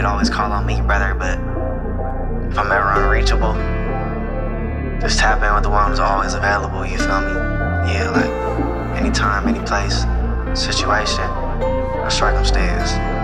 could always call on me, brother, but if I'm ever unreachable, just tap in with the one who's always available, you feel me? Yeah, like anytime, any place, situation, or circumstance.